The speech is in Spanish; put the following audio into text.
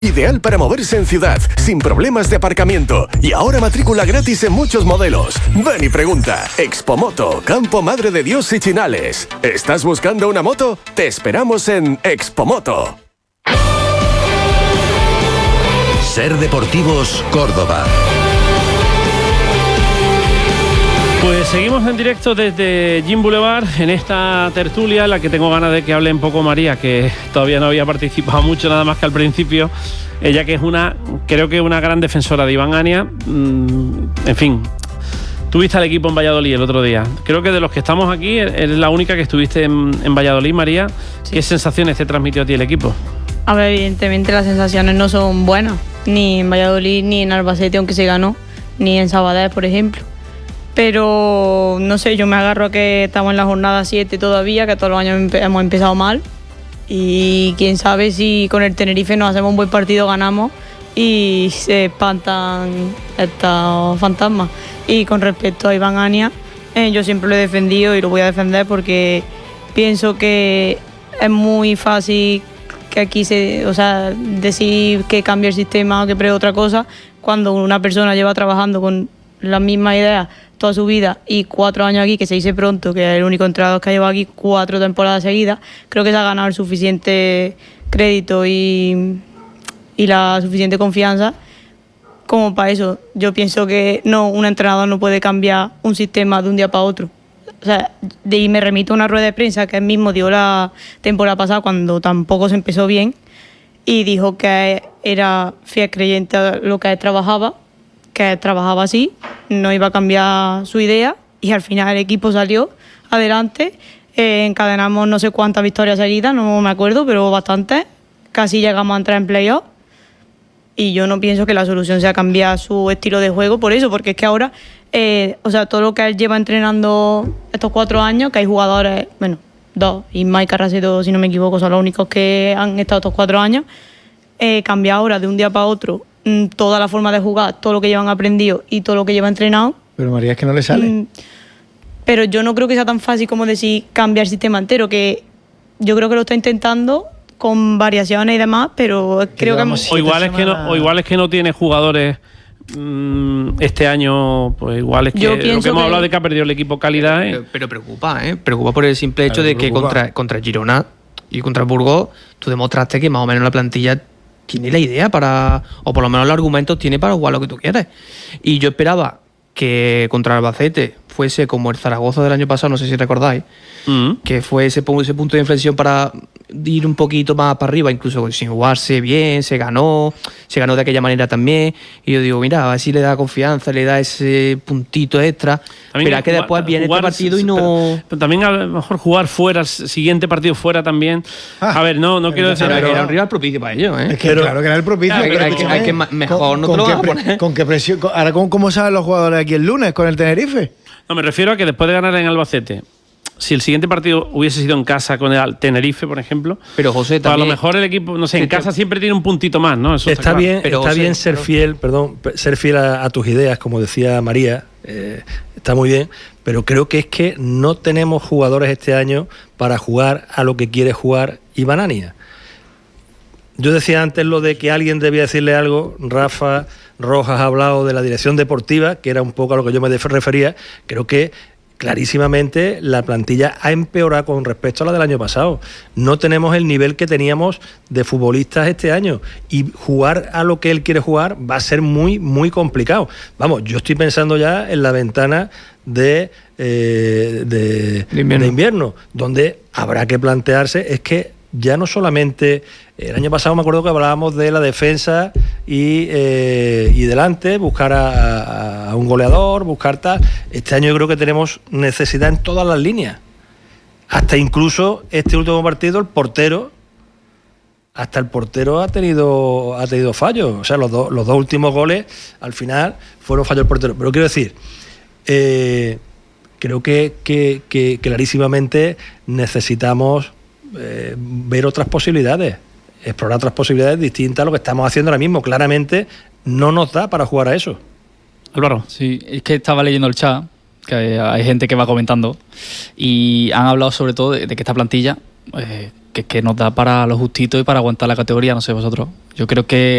Ideal para moverse en ciudad, sin problemas de aparcamiento. Y ahora matrícula gratis en muchos modelos. Ven y pregunta. Expomoto, Campo Madre de Dios y Chinales. ¿Estás buscando una moto? Te esperamos en Expomoto. Ser Deportivos Córdoba. Pues seguimos en directo desde Gym Boulevard en esta tertulia en la que tengo ganas de que hable un poco María, que todavía no había participado mucho, nada más que al principio. Ella que es creo que una gran defensora de Iván Ania. En fin, tuviste al equipo en Valladolid el otro día. Creo que de los que estamos aquí eres la única que estuviste en Valladolid, María. Sí. ¿Qué sensaciones te transmitió a ti el equipo? A ver, evidentemente las sensaciones no son buenas, ni en Valladolid, ni en Albacete, aunque se ganó, ni en Sabadell, por ejemplo. Pero no sé, yo me agarro a que estamos en la jornada 7 todavía, que todos los años hemos empezado mal. Y quién sabe si con el Tenerife nos hacemos un buen partido, ganamos y se espantan estos fantasmas. Y con respecto a Iván Ania, yo siempre lo he defendido y lo voy a defender porque pienso que es muy fácil que aquí decir que cambie el sistema o que pruebe otra cosa, cuando una persona lleva trabajando con la misma idea toda su vida y 4 años aquí, que se dice pronto, que es el único entrenador que ha llevado aquí 4 temporadas seguidas. Creo que se ha ganado el suficiente crédito y la suficiente confianza como para eso. Yo pienso que un entrenador no puede cambiar un sistema de un día para otro. O sea, y me remito a una rueda de prensa que él mismo dio la temporada pasada, cuando tampoco se empezó bien, y dijo que era fiel creyente a lo que él trabajaba, que trabajaba así, no iba a cambiar su idea, y al final el equipo salió adelante. Encadenamos no sé cuántas victorias seguidas, no me acuerdo, pero bastantes. Casi llegamos a entrar en playoff, y yo no pienso que la solución sea cambiar su estilo de juego por eso, porque es que ahora, todo lo que él lleva entrenando estos 4 años, que hay jugadores, 2, y Mike Carracedo, si no me equivoco, son los únicos que han estado estos 4 años, cambiar ahora de un día para otro toda la forma de jugar, todo lo que llevan aprendido y todo lo que lleva entrenado. Pero María, es que no le sale. Pero yo no creo que sea tan fácil como decir cambiar el sistema entero, que yo creo que lo está intentando con variaciones y demás, pero creo que o igual es que no tiene jugadores este año, pues igual es que lo que hemos hablado de que ha perdido el equipo calidad. Pero preocupa por el simple hecho de que contra Girona y contra Burgos tú demostraste que más o menos la plantilla tiene la idea o por lo menos los argumentos tiene para jugar lo que tú quieres. Y yo esperaba que contra Albacete fuese como el Zaragoza del año pasado, no sé si recordáis, que fue ese punto de inflexión para ir un poquito más para arriba, incluso sin jugarse bien, se ganó de aquella manera también. Y yo digo, mira, a ver si le da confianza, le da ese puntito extra. Pero que después viene este partido y no... Pero también a lo mejor jugar fuera, el siguiente partido fuera también. A ver, no quiero decir... Pero que era un rival propicio para ellos, ¿eh? Es que claro que era el propicio. Hay que mejor no te lo van a poner. ¿Con qué presión? Ahora, ¿cómo saben los jugadores aquí el lunes con el Tenerife? No, me refiero a que después de ganar en Albacete, si el siguiente partido hubiese sido en casa con el Tenerife, por ejemplo, pero José, también, a lo mejor el equipo, no sé, en casa siempre tiene un puntito más, ¿no? Eso está bien, pero está bien ser fiel, ser fiel a tus ideas, como decía María, está muy bien, pero creo que es que no tenemos jugadores este año para jugar a lo que quiere jugar Iván Ania. Yo decía antes lo de que alguien debía decirle algo. Rafa Rojas ha hablado de la dirección deportiva, que era un poco a lo que yo me refería. Creo que clarísimamente la plantilla ha empeorado con respecto a la del año pasado. No tenemos el nivel que teníamos de futbolistas este año, y jugar a lo que él quiere jugar va a ser muy, muy complicado. Vamos, yo estoy pensando ya en la ventana de invierno, donde habrá que plantearse, es que ya no solamente... El año pasado me acuerdo que hablábamos de la defensa y delante, buscar a un goleador, buscar tal. Este año yo creo que tenemos necesidad en todas las líneas. Hasta incluso este último partido, el portero ha tenido fallos. O sea, los dos últimos goles, al final, fueron fallos del portero. Pero quiero decir, creo que clarísimamente necesitamos ver otras posibilidades, explorar otras posibilidades distintas a lo que estamos haciendo ahora mismo. Claramente no nos da para jugar a eso. Álvaro. Sí, es que estaba leyendo el chat, que hay gente que va comentando, y han hablado sobre todo de que esta plantilla que nos da para lo justito y para aguantar la categoría, no sé vosotros. Yo creo que